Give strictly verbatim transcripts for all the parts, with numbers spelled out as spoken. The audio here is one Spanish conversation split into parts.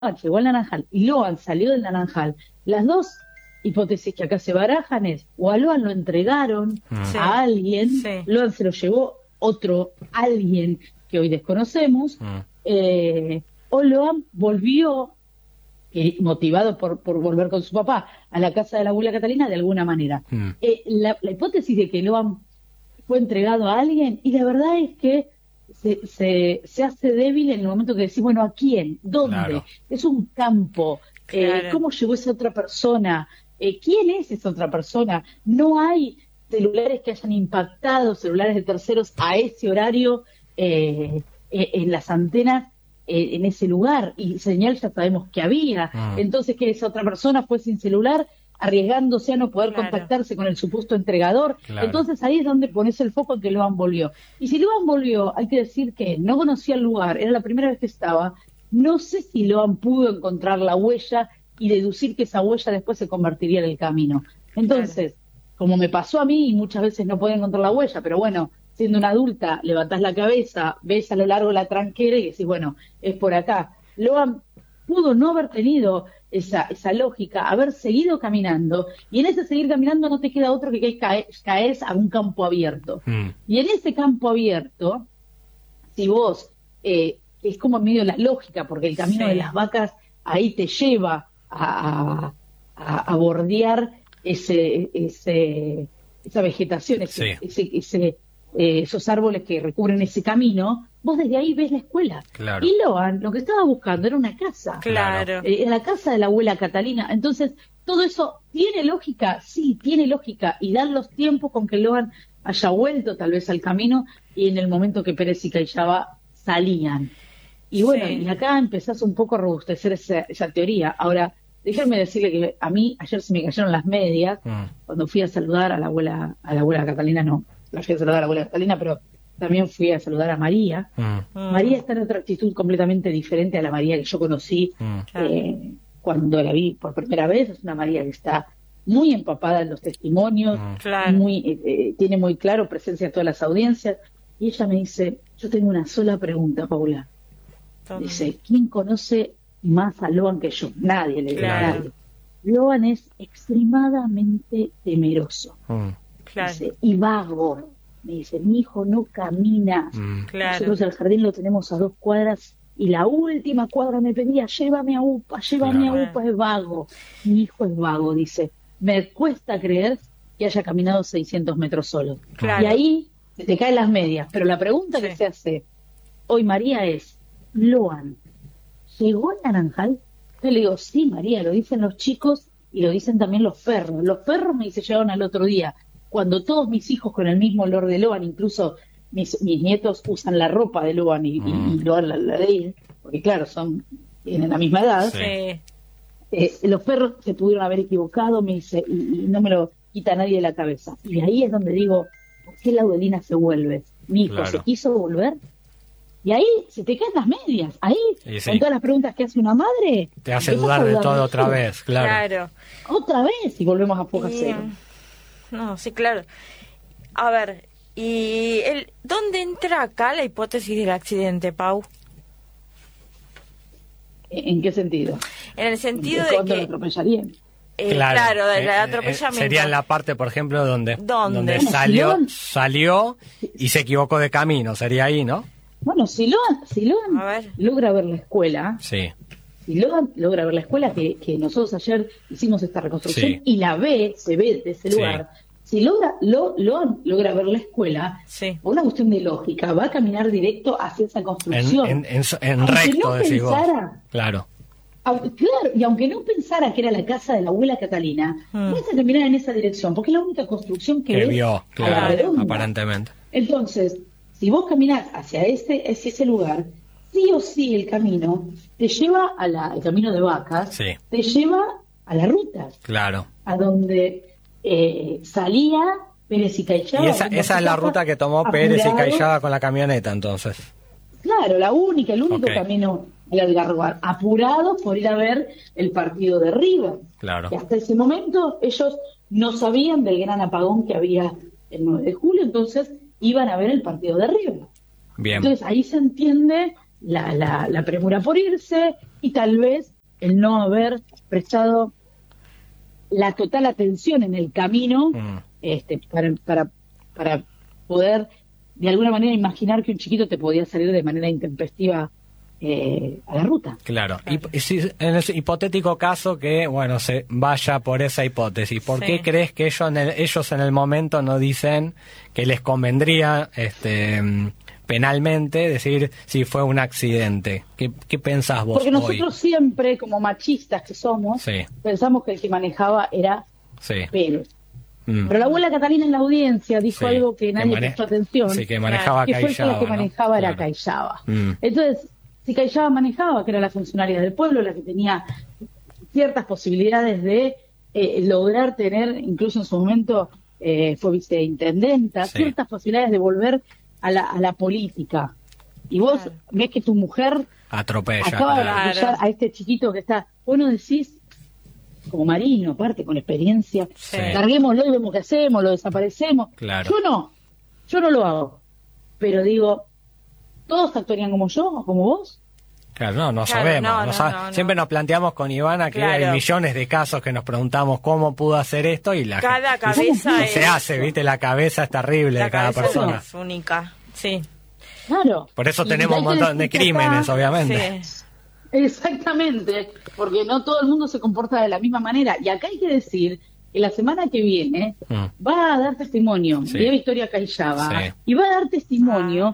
llegó al Naranjal y Loan salió del Naranjal, las dos hipótesis que acá se barajan es, o a Loan lo entregaron Mm. Sí. a alguien, Sí. Loan se lo llevó otro alguien que hoy desconocemos, Mm. eh, o Loan volvió, eh, motivado por, por volver con su papá, a la casa de la abuela Catalina de alguna manera. Mm. Eh, la, la hipótesis de que Loan fue entregado a alguien, y la verdad es que se, se, se hace débil en el momento que decís, bueno, ¿a quién? ¿Dónde? Claro. Es un campo. Eh, Claro. ¿Cómo llegó esa otra persona? Eh, ¿Quién es esa otra persona? No hay celulares que hayan impactado, celulares de terceros a ese horario eh, eh, en las antenas eh, en ese lugar, y señal ya sabemos que había. Mm. Entonces, que esa otra persona fue sin celular, arriesgándose a no poder Claro. contactarse con el supuesto entregador. Claro. Entonces ahí es donde pones el foco en que Loan volvió. Y si Loan volvió, hay que decir que no conocía el lugar, era la primera vez que estaba. No sé si Loan pudo encontrar la huella y deducir que esa huella después se convertiría en el camino. Entonces, como me pasó a mí, y muchas veces no puedo encontrar la huella, pero bueno, siendo una adulta, levantás la cabeza, ves a lo largo la tranquera y decís, bueno, es por acá. Loan pudo no haber tenido esa, esa lógica, haber seguido caminando, y en ese seguir caminando no te queda otro que que caer, caer a un campo abierto. Mm. Y en ese campo abierto, si vos, eh, es como medio la lógica, porque el camino Sí. de las vacas ahí te lleva a, a, a bordear ese, ese, esa vegetación, ese, Sí. ese, ese, eh, esos árboles que recubren ese camino, vos desde ahí ves la escuela. Claro. Y Loan lo que estaba buscando era una casa. Claro. Eh, en la casa de la abuela Catalina. Entonces, todo eso tiene lógica, sí, tiene lógica, y dan los tiempos con que Loan haya vuelto tal vez al camino, y en el momento que Pérez y Callaba salían. Y bueno, Sí. y acá empezás un poco a robustecer esa, esa teoría. Ahora, déjenme decirle que a mí ayer se me cayeron las medias Mm. cuando fui a saludar a la abuela, a la abuela Catalina, no, la fui a saludar a la abuela Catalina, pero también fui a saludar a María. Mm. Mm. María está en otra actitud completamente diferente a la María que yo conocí Mm. Claro. eh, cuando la vi por primera vez. Es una María que está muy empapada en los testimonios, Mm. Claro. muy eh, eh, tiene muy claro presencia en todas las audiencias, y ella me dice, yo tengo una sola pregunta, Paula. Todo. Dice, ¿quién conoce más a Loan que yo? Nadie, le digo, Claro. nadie. Loan es extremadamente temeroso. Mm. Claro. Dice, y vago. Me dice, mi hijo no camina. Mm. Claro. Nosotros el jardín lo tenemos a dos cuadras, y la última cuadra me pedía, llévame a UPA, llévame Claro. a UPA, es vago. Mi hijo es vago, dice. Me cuesta creer que haya caminado seiscientos metros solo. Claro. Y ahí se te caen las medias. Pero la pregunta Sí. que se hace hoy, María, es, Loan, ¿llegó al Naranjal? Yo le digo, sí, María, lo dicen los chicos y lo dicen también los perros. Los perros me dice, llegaron al otro día, cuando todos mis hijos con el mismo olor de Loan, incluso mis, mis nietos usan la ropa de Loan y, y- y Loan la, la de él, porque claro, son tienen la misma edad. Sí. Sí. Eh, los perros se pudieron haber equivocado, me dice, y, y no me lo quita nadie de la cabeza. Y ahí es donde digo, ¿por qué Laudelina se vuelve? Mi hijo Claro. se quiso volver. Y ahí se te caen las medias. Ahí, Y sí. con todas las preguntas que hace una madre, Te hace empezás a dudar de todo de otra todo. vez, claro. Claro. Otra vez, y volvemos a foja Y, cero. no, sí, claro. A ver, ¿y el, dónde entra acá la hipótesis del accidente, Pau? ¿En en qué sentido? En el sentido ¿De de cuándo lo que... atropellarían? eh, claro, del Eh, eh, atropellamiento. sería en la parte, por ejemplo, donde, ¿Dónde? donde Bueno, salió, si Loan- salió y se equivocó de camino. Sería ahí, ¿no? Bueno, si Loan, si Loan A ver. logra ver la escuela, Sí. si Loan logra ver la escuela, que, que nosotros ayer hicimos esta reconstrucción, Sí. y la ve, se ve de ese Sí. lugar, si logra, lo, Loan logra ver la escuela, Sí. por una cuestión de lógica, va a caminar directo hacia esa En, construcción. en, en, en Aunque recto, no decís vos. pensara- Claro. Aunque- claro, y aunque no pensara que era la casa de la abuela Catalina, Mm. vas a caminar en esa dirección, porque es la única construcción que, Que ves vio, a la claro, redonda. aparentemente. Entonces, si vos caminás hacia ese, hacia ese lugar, sí o sí el camino te lleva a la, el camino de vacas, Sí. te lleva a la ruta, Claro. a donde eh, salía Pérez y Caichaba. Y esa, esa es la ruta que tomó Pérez y Caichaba con la camioneta, entonces. Claro, la única, el único Ok. camino del Algarrobar, apurados por ir a ver el partido de River. Claro. Y hasta ese momento ellos no sabían del gran apagón que había el nueve de julio, entonces iban a ver el partido de River. Bien. Entonces ahí se entiende la, la, la premura por irse y tal vez el no haber prestado la total atención en el camino mm. este, para, para, para poder de alguna manera imaginar que un chiquito te podía salir de manera intempestiva eh, a la ruta. Claro, y, y si, en el hipotético caso que, bueno, se vaya por esa hipótesis, ¿por sí. qué crees que ellos en, el, ellos en el momento no dicen que les convendría este penalmente decir si fue un accidente? ¿Qué, qué pensás vos? Porque nosotros hoy? siempre, como machistas que somos, sí. pensamos que el que manejaba era sí. Pérez. Mm. Pero la abuela Catalina en la audiencia dijo sí. algo que nadie que prestó atención, sí, que manejaba que Cayaba, fue que lo que ¿no? manejaba claro. era Cayaba. Mm. Entonces, si Cayaba manejaba, que era la funcionaria del pueblo, la que tenía ciertas posibilidades de eh, lograr tener, incluso en su momento eh, fue viceintendenta, sí. ciertas posibilidades de volver a la, a la política. Y vos claro. ves que tu mujer atropella acaba claro. de atropellar a este chiquito que está, vos no decís, como marino, aparte, con experiencia, sí. carguémoslo y vemos qué hacemos, lo desaparecemos. Claro. Yo no, yo no lo hago. Pero digo, ¿todos actuarían como yo o como vos? Claro, no, no claro, sabemos. No, no no, sab- no, no. Siempre nos planteamos con Ivana que claro. hay millones de casos que nos preguntamos cómo pudo hacer esto y la cada gente, cabeza y se hace, ¿viste? La cabeza es terrible la de cada persona. Es única, sí. Claro. Por eso y tenemos un montón de crímenes, acá, obviamente. Sí. Exactamente, porque no todo el mundo se comporta de la misma manera. Y acá hay que decir que la semana que viene mm. va a dar testimonio sí. de Victoria Cayaba sí. y va a dar testimonio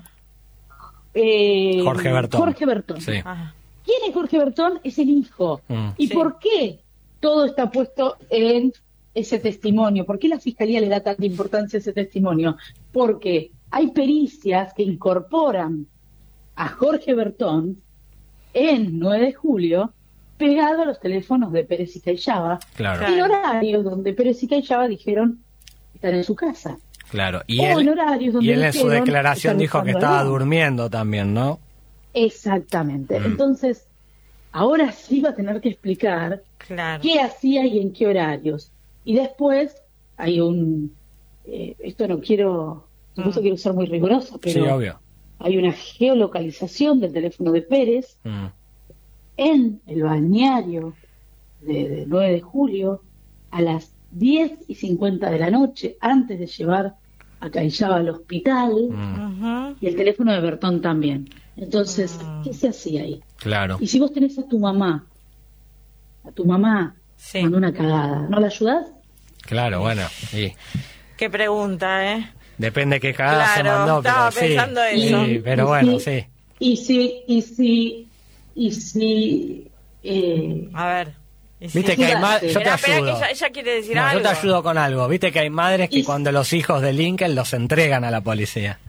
eh, Jorge Bertón. Jorge Bertón. Sí. ¿Quién es Jorge Bertón? Es el hijo. Mm. ¿Y sí. por qué todo está puesto en ese testimonio? ¿Por qué la Fiscalía le da tanta importancia a ese testimonio? Porque hay pericias que incorporan a Jorge Bertón en nueve de julio, pegado a los teléfonos de Pérez y Cayaba, claro. en horarios donde Pérez y Cayaba dijeron estar en su casa. Claro, y o él, en horarios donde y él en su declaración dijo que estaba algo. durmiendo también, ¿no? Exactamente. Mm. Entonces, ahora sí va a tener que explicar claro. qué hacía y en qué horarios. Y después hay un... Eh, esto no quiero... No mm. quiero ser muy rigurosa, pero... Sí, obvio. Hay una geolocalización del teléfono de Pérez mm. en el balneario de, de nueve de julio a las diez y cincuenta de la noche, antes de llevar a Cayaba al hospital, mm. y el teléfono de Bertón también. Entonces, mm. ¿qué se hacía ahí? Claro. Y si vos tenés a tu mamá, a tu mamá sí. con una cagada, ¿no la ayudás? Claro, bueno, sí. Qué pregunta, ¿eh? Depende qué cagada claro, se mandó, estaba pero pensando sí, eso. sí, pero y bueno, si, sí. Y si, y si, y si, eh, a ver. Viste que hay madres, yo te ayudo. Que ella, ella quiere decir no, algo. yo te ayudo con algo. Viste que hay madres que y, cuando los hijos delinquen los entregan a la policía.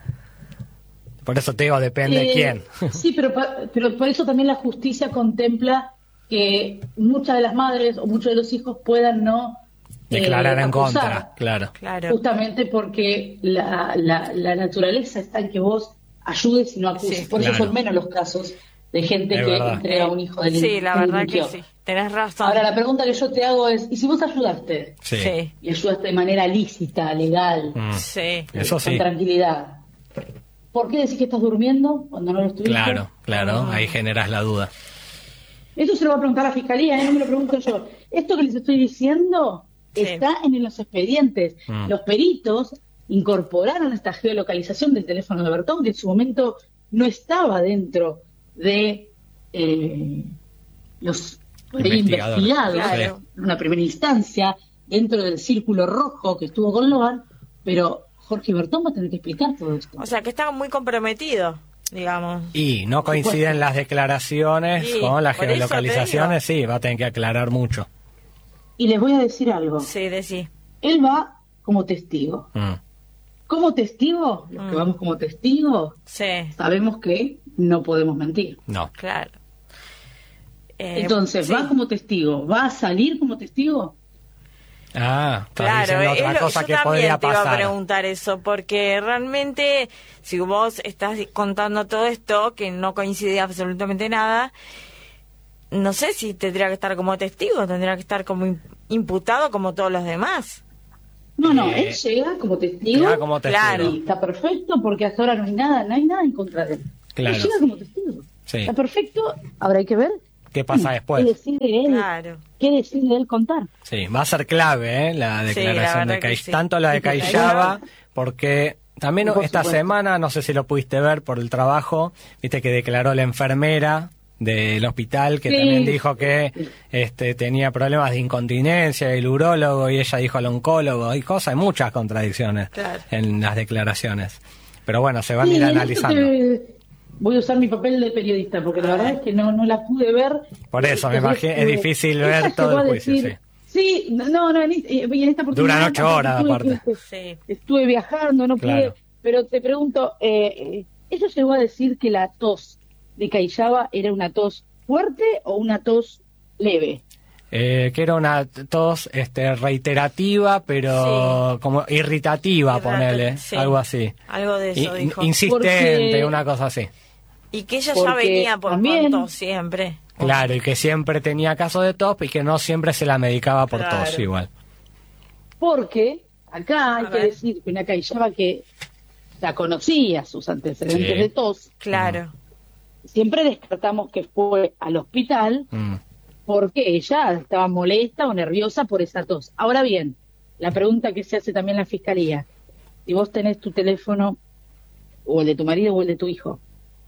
Por eso te digo, depende eh, de quién. Sí, pero, pero por eso también la justicia contempla que muchas de las madres o muchos de los hijos puedan no declarar eh, en acusar, contra, claro. claro. Justamente porque la, la, la naturaleza está en que vos ayudes y no acuses. Sí, por claro. eso son menos los casos de gente es que verdad. entrega a un hijo del Sí, la verdad delinquió. que sí. Tenés razón. Ahora, la pregunta que yo te hago es, ¿y si vos ayudaste? Sí. sí. Y ayudaste de manera lícita, legal, Mm. sí. Eso con sí. tranquilidad. ¿Por qué decís que estás durmiendo cuando no lo estuviste? Claro, claro, Ah. ahí generas la duda. Eso se lo va a preguntar a la Fiscalía, ¿eh? No me lo pregunto yo. Esto que les estoy diciendo sí. está en los expedientes. Mm. Los peritos incorporaron esta geolocalización del teléfono de Bertón, que en su momento no estaba dentro de eh, los Investigador. investigados Claro. en una primera instancia, dentro del círculo rojo que estuvo con Loan, pero Jorge Bertón va a tener que explicar todo esto. O sea, que está muy comprometido, digamos. Y no coinciden las declaraciones Sí, con las por eso te geolocalizaciones, sí, va a tener que aclarar mucho. Y les voy a decir algo. Sí, decí. Él va como testigo. Mm. Como testigo, los Mm. que vamos como testigos, Sí, sabemos que no podemos mentir. No. claro. Eh, Entonces, sí. va como testigo, ¿va a salir como testigo? Ah, estás Claro, diciendo es otra lo- cosa yo que también podría te iba a pasar. preguntar eso, porque realmente, si vos estás contando todo esto, que no coincide absolutamente nada, no sé si tendría que estar como testigo, tendría que estar como im- imputado como todos los demás. No, no, Eh, él llega como testigo, llega como testigo. Claro. y está perfecto porque hasta ahora no hay nada, no hay nada en contra de él. Claro. Él llega como testigo. Sí. Está perfecto, ahora hay que ver ¿qué pasa después? ¿Qué decide él? Claro. ¿Qué decide él contar? Sí, va a ser clave, ¿eh? La Sí, declaración la de verdad que Cay, sí. tanto la de Cayllaba, porque también Por esta supuesto. semana, no sé si lo pudiste ver por el trabajo, viste que declaró la enfermera del hospital, que Sí. también dijo que este tenía problemas de incontinencia, el urólogo, y ella dijo al oncólogo, y cosas, hay muchas contradicciones Claro. en las declaraciones. Pero bueno, se van Sí, a ir en esto analizando. te- Voy a usar mi papel de periodista, porque la verdad es que no, no la pude ver. Por eso, me Entonces, imagino, es eh, difícil ella ver todo llegó el a juicio, decir- Sí, no, no, en, y en esta oportunidad... Duran ocho horas, tuve aparte. que- Sí. Estuve viajando, no Claro. pude, pero te pregunto, eh, ¿ella llegó a decir que la tos de Cayllaba era una tos fuerte o una tos leve? Eh, que era una tos este, reiterativa, pero Sí. como irritativa, Irrita- ponele, sí. algo así. Algo de eso I- dijo. insistente, Porque- una cosa así. Y que ella ya Porque venía por también- tonto siempre. Claro, y que siempre tenía casos de tos y que no siempre se la medicaba por Claro. tos igual. Porque acá hay A que ver. decir que una Cayllaba que ya conocía sus antecedentes Sí. de tos, Claro. siempre descartamos que fue al hospital Mm. porque ella estaba molesta o nerviosa por esa tos. Ahora bien, la pregunta que se hace también en la fiscalía, si vos tenés tu teléfono o el de tu marido o el de tu hijo,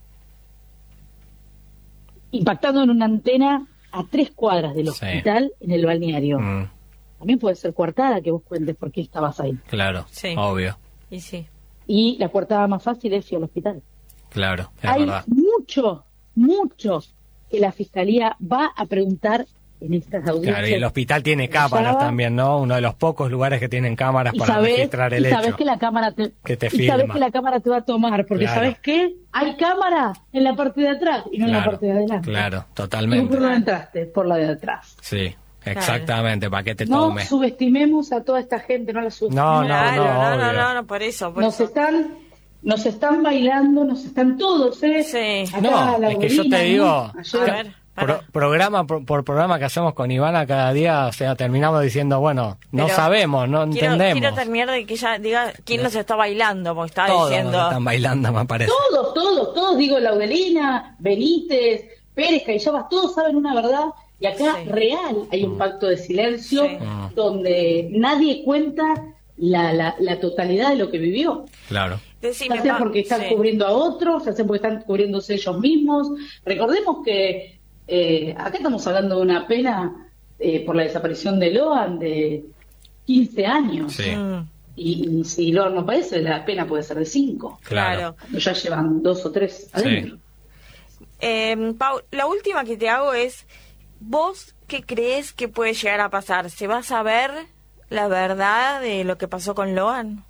impactando en una antena a tres cuadras del Sí. hospital en el balneario, Mm, también puede ser coartada que vos cuentes por qué estabas ahí. claro, Sí. obvio, Y sí. Y la coartada más fácil es ir al hospital. claro, es Hay verdad. mucho, mucho que la fiscalía va a preguntar en estas audiencias. Claro, y el hospital tiene cámaras Cayllaba, también, ¿no? Uno de los pocos lugares que tienen cámaras y para sabés, registrar el y sabés hecho. que la cámara te, que te y sabés filma. que la cámara te va a tomar, porque Claro. ¿sabés qué? Hay cámara en la parte de atrás y no en la Claro, parte de adelante. claro, ¿Y vos totalmente. por dónde entraste? Por la de atrás. Sí, exactamente, para que te No tome. subestimemos a toda esta gente, no la subestimemos. No, Claro, no, no, obvio. no, no, por eso. Por Nos eso. están, nos están bailando, nos están todos, ¿eh? Sí. Acá No, la es que yo Aurelina, te ¿no? digo, Ayer- A ver, Pro- pará. programa por, por programa que hacemos con Ivana cada día, o sea, terminamos diciendo, bueno, no Pero sabemos, no quiero, entendemos. quiero terminar de que ella diga quién nos está bailando, porque estaba Todos diciendo. nos están bailando, me parece. Todos, todos, todos, digo, Laudelina, Benítez, Pérez, Cayllabas, todos saben una verdad, y acá Sí. real hay un pacto de silencio Sí. Mm. donde nadie cuenta la, la, la totalidad de lo que vivió. Claro. Decime, Ya sea pa- porque están sí. cubriendo a otros, ya sea porque están cubriéndose ellos mismos. Recordemos que eh, acá estamos hablando de una pena eh, por la desaparición de Loan de quince años. Sí, Mm, Y, y si Loan no aparece, la pena puede ser de cinco. claro. Cuando ya llevan dos o tres adentro. Eh, Pau, la última que te hago es, ¿vos qué crees que puede llegar a pasar? ¿Se va a saber la verdad de lo que pasó con Loan?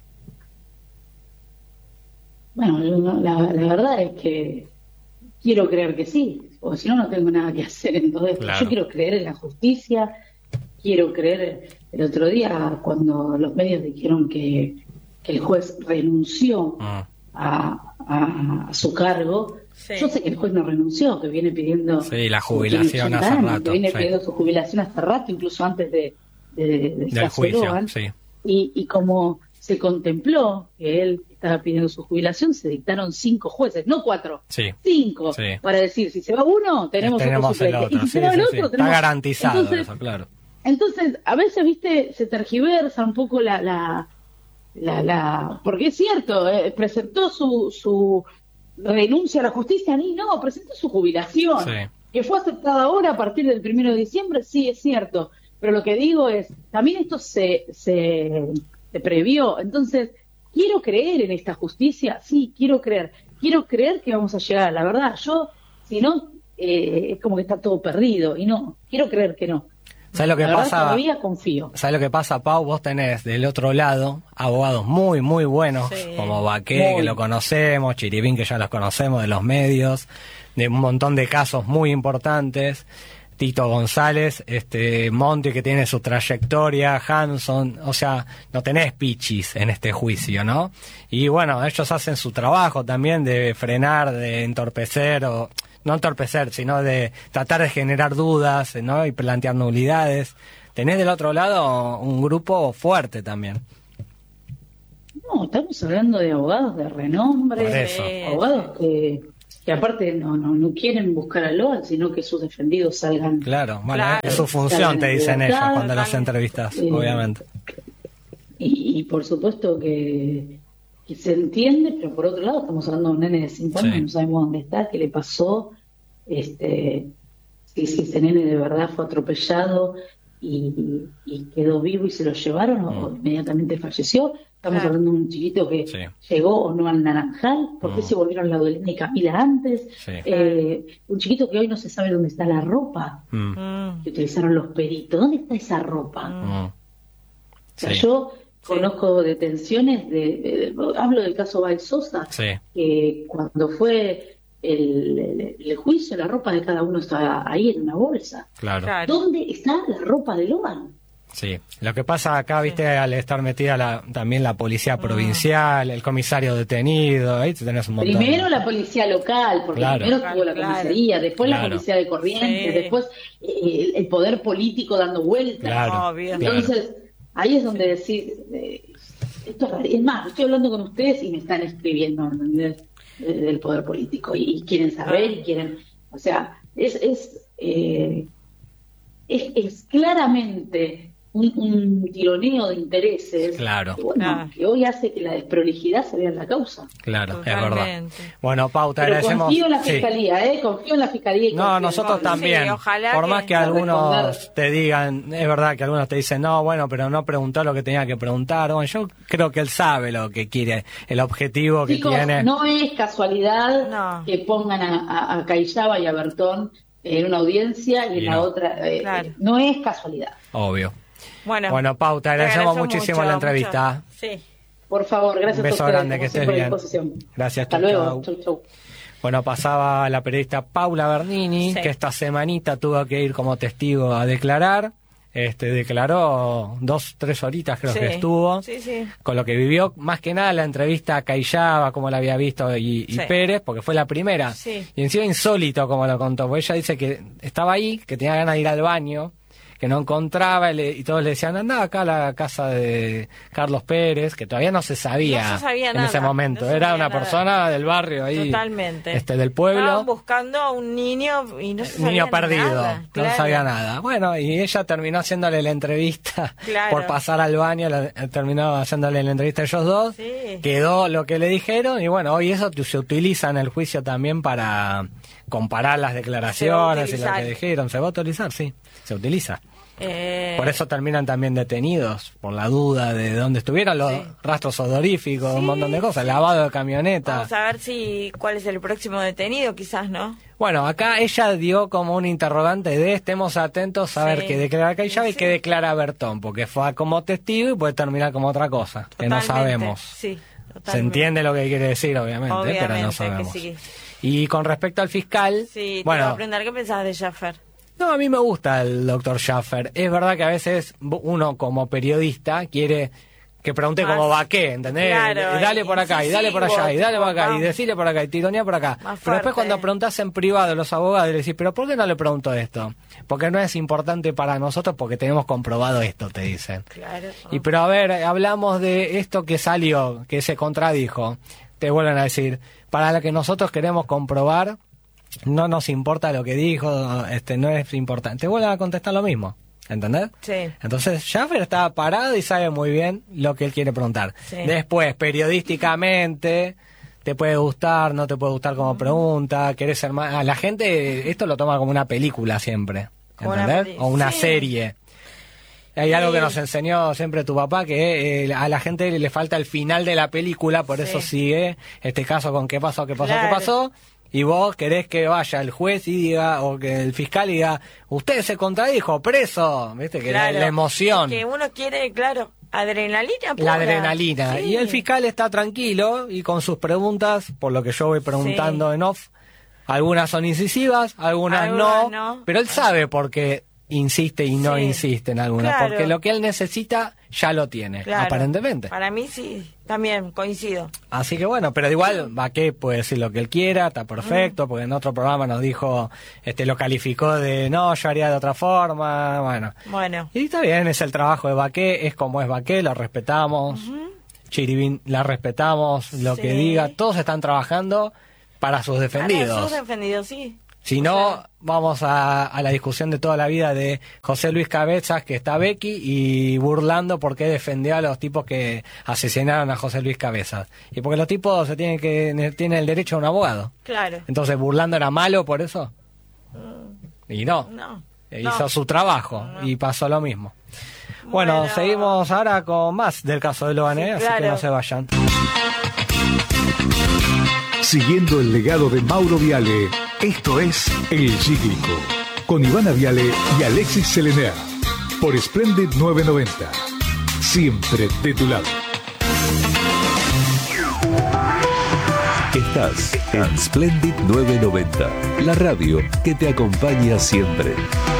Bueno, yo no- la, la verdad es que quiero creer que sí, o si no, no tengo nada que hacer en todo esto. Claro. Yo quiero creer en la justicia, quiero creer. El otro día, cuando los medios dijeron que, que el juez renunció Mm, a, a- a su cargo, Sí. yo sé que el juez no renunció, que viene pidiendo Sí, la su- jubilación tiene ochenta hace años, rato, que viene sí. pidiendo su jubilación hace rato, incluso antes de, de, de- del del caso juicio, Loan. sí. Y, y como se contempló que él estaba pidiendo su jubilación, se dictaron cinco jueces, no cuatro, Sí. cinco, Sí. para decir, si se va uno, tenemos, Tenemos otro el suplente. otro, Y si sí, se va el sí, otro, sí. Está tenemos- garantizado Entonces, eso, claro. entonces, a veces, viste, se tergiversa un poco la... la, la, la porque es cierto, eh, presentó su, su renuncia a la justicia, ni no, presentó su jubilación, Sí. que fue aceptada ahora a partir del primero de diciembre, sí, es cierto, pero lo que digo es, también esto se, se, se previó, entonces, quiero creer en esta justicia, sí, quiero creer, quiero creer que vamos a llegar a la verdad, yo, si no, eh, es como que está todo perdido, y no, quiero creer que no. ¿Sabes lo que La verdad, pasa? todavía confío. ¿Sabes lo que pasa, Pau? Vos tenés del otro lado abogados muy, muy buenos, Sí. como Baqué, Muy. que lo conocemos, Chiribín, que ya los conocemos de los medios, de un montón de casos muy importantes, Tito González, este Monti, que tiene su trayectoria, Hanson, o sea, no tenés pichis en este juicio, ¿no? Y bueno, ellos hacen su trabajo también de frenar, de entorpecer, o no entorpecer, sino de tratar de generar dudas, ¿no? Y plantear nulidades. Tenés del otro lado un grupo fuerte también. No, estamos hablando de abogados de renombre, Por eso. abogados que, Que aparte no, no, no quieren buscar a Loan, sino que sus defendidos salgan. Claro, bueno, Claro. es su función, te dicen ellos Claro, cuando los claro. entrevistas, Eh, obviamente. Y, y por supuesto que, que se entiende, pero por otro lado estamos hablando de un nene de cinco años, Sí. no sabemos dónde está, qué le pasó, este, si, si ese nene de verdad fue atropellado y, y quedó vivo y se lo llevaron o Mm. inmediatamente falleció. Estamos Claro. hablando de un chiquito que Sí. llegó o no al Naranjal, ¿por qué Mm. se volvieron la Adelina y Camila antes? Sí. Eh, un chiquito que hoy no se sabe dónde está la ropa Mm, Mm. que utilizaron los peritos, ¿dónde está esa ropa? mm. O sea, Sí. yo Sí. conozco detenciones, de, de- hablo del caso Bael Sosa, Sí. que cuando fue el, el- el juicio, la ropa de cada uno estaba ahí en una bolsa. Claro. Claro. ¿Dónde está la ropa de Loan? Sí, lo que pasa acá, viste, al estar metida la, también la policía provincial, el comisario detenido, ahí tenés un montón. Primero la policía local, porque Claro. primero estuvo la Claro. comisaría, después la Claro. policía de Corrientes, Sí. después eh, el, el poder político dando vueltas. Claro, Obvio. claro. Entonces, ahí es donde decir, eh, esto es, raro. Es más, estoy hablando con ustedes y me están escribiendo, ¿entendés? Eh, del poder político y, y quieren saber y quieren, o sea, es es eh, es, es claramente un, un tironeo de intereses Claro. que, bueno, Claro. que hoy hace que la desprolijidad se vea en la causa. Claro, es verdad. Totalmente. Bueno, Pau, te Pero agradecemos. confío en la Sí. fiscalía, ¿eh? Confío en la fiscalía. Y No, confío en- nosotros Sí, también. ojalá Por que- más que a algunos responder. te digan, es verdad que algunos te dicen, no, bueno, pero no preguntó lo que tenía que preguntar. Bueno, yo creo que él sabe lo que quiere, el objetivo que Chicos, tiene. no es casualidad No. que pongan a, a, a Cayaba y a Bertón en una audiencia y, Y en la no. otra. eh, Claro. No es casualidad. Obvio. Bueno, Bueno, Pau, te agradecemos agradezco muchísimo mucho, la entrevista. mucho. Sí. Por favor, gracias Un beso a ustedes. grande, que como estés siempre, a bien. disposición. Gracias, Hasta chau, luego. chau. Chau, chau. Bueno, pasaba la periodista Paula Bernini, Sí. que esta semanita tuvo que ir como testigo a declarar. Este, declaró dos, tres horitas creo Sí. que estuvo. Sí, sí. Con lo que vivió más que nada la entrevista a Cayaba, como la había visto, y, y Sí. Pérez, porque fue la primera. Sí. Y encima insólito como lo contó, porque ella dice que estaba ahí, que tenía ganas de ir al baño, que no encontraba, y, le- y todos le decían, anda acá a la casa de Carlos Pérez, que todavía no se sabía, No se sabía en nada, ese momento. no se Era sabía una nada. persona del barrio ahí, Totalmente. este del pueblo. Estaban buscando a un niño y no se sabía Niño perdido, nada. no Claro. sabía nada. Bueno, y ella terminó haciéndole la entrevista Claro. por pasar al baño, la- terminó haciéndole la entrevista a ellos dos. Sí. Quedó lo que le dijeron y bueno, hoy eso se utiliza en el juicio también para comparar las declaraciones y lo utilizar. que dijeron. Se va a utilizar, sí, se utiliza. Eh, Por eso terminan también detenidos, por la duda de dónde estuvieron los Sí. rastros odoríficos, un Sí, montón de cosas, lavado de camioneta. Vamos a ver si cuál es el próximo detenido, quizás, ¿no? Bueno, acá ella dio como un interrogante de estemos atentos a ver Sí. qué declara Cayaba y Sí. qué declara Bertón, porque fue como testigo y puede terminar como otra cosa, que no Totalmente. sabemos. Sí, Se totalmente. entiende lo que quiere decir, obviamente, Obviamente pero no que sabemos. sí. Y con respecto al fiscal, Sí, te iba a bueno, preguntar qué pensabas de Jaffer. no, a mí me gusta el doctor Schaffer. Es verdad que a veces uno como periodista quiere que pregunte Más- cómo va qué, ¿entendés? Claro, y dale por acá, y dale por allá, y dale por acá, y decirle por acá, y tironea por acá. Más Pero después fuerte. cuando preguntas en privado a los abogados, le decís, pero ¿por qué no le pregunto esto? Porque no es importante para nosotros porque tenemos comprobado esto, te dicen. Claro. Y pero a ver, hablamos de esto que salió, que se contradijo. Te vuelven a decir, para lo que nosotros queremos comprobar, no nos importa lo que dijo, este no es importante. Te vuelven a contestar lo mismo, ¿entendés? Sí. Entonces Schaffer está parado y sabe muy bien lo que él quiere preguntar. Sí. Después, periodísticamente, te puede gustar, no te puede gustar como pregunta, querés ser más... A la gente esto lo toma como una película siempre, Como una ¿entendés? peli- O una sí. serie. Hay algo Sí. que nos enseñó siempre tu papá, que eh, a la gente le falta el final de la película, por Sí. eso sigue este caso con qué pasó, qué pasó, Claro. qué pasó, y vos querés que vaya el juez y diga, o que el fiscal diga, usted se contradijo, preso, viste, que la, Claro. la emoción, Que uno quiere, claro, adrenalina pura. la adrenalina, Sí. y el fiscal está tranquilo y con sus preguntas, por lo que yo voy preguntando Sí. en off, algunas son incisivas, algunas, Algunas no, no. pero él sabe por qué insiste y no Sí. insiste en algunas, Claro. porque lo que él necesita ya lo tiene, Claro. aparentemente. Para mí sí, también coincido. Así que bueno, pero igual Baqué puede decir lo que él quiera, está Mm. perfecto, porque en otro programa nos dijo, este lo calificó de no, yo haría de otra forma, bueno. Bueno, Y está bien, es el trabajo de Baqué, es como es Baqué, lo respetamos. Chiribín, la respetamos, lo Sí. que diga, todos están trabajando para sus defendidos. Para sus defendidos, sí. Si o no, sea, vamos a, a la discusión de toda la vida de José Luis Cabezas, que está Becky, y burlando por qué defendió a los tipos que asesinaron a José Luis Cabezas. Y porque los tipos se tienen que tienen el derecho a un abogado. Claro. Entonces, ¿burlando era malo por eso? Mm. Y no. No. Hizo no. su trabajo no. y pasó lo mismo. Bueno, bueno, seguimos ahora con más del caso de Loan, sí, ¿eh? Así claro. que no se vayan. Siguiendo el legado de Mauro Viale, esto es El Cíclico, con Ivana Viale y Alexis Selener, por Splendid novecientos noventa. Siempre de tu lado. Estás en Splendid novecientos noventa, la radio que te acompaña siempre.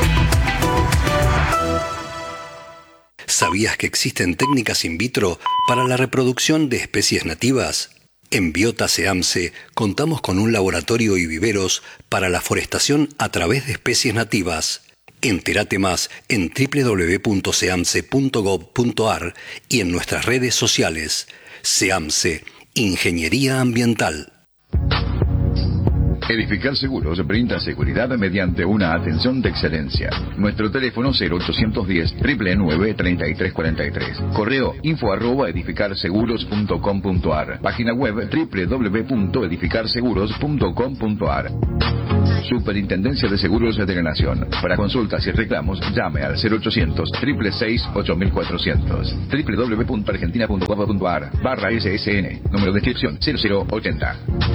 ¿Sabías que existen técnicas in vitro para la reproducción de especies nativas? En Biota SEAMSE contamos con un laboratorio y viveros para la forestación a través de especies nativas. Entérate más en doble u doble u doble u punto seamse punto gov punto ar y en nuestras redes sociales. SEAMSE, Ingeniería Ambiental. Edificar Seguros brinda seguridad mediante una atención de excelencia. Nuestro teléfono cero ochocientos diez, nueve nueve nueve, treinta y tres cuarenta y tres. Correo info arroba edificar seguros punto com punto ar. Página web doble u doble u doble u punto edificar seguros punto com punto ar. Superintendencia de Seguros de la Nación. Para consultas y reclamos, llame al cero ochocientos, seis seis seis, ocho cuatrocientos. doble u doble u doble u punto argentina punto gov punto ar barra S S N. Número de inscripción cero cero ochenta.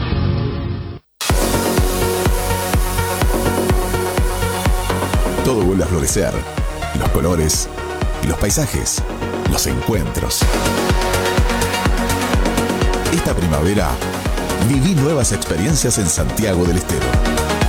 Todo vuelve a florecer. Los colores, los paisajes, los encuentros. Esta primavera, viví nuevas experiencias en Santiago del Estero.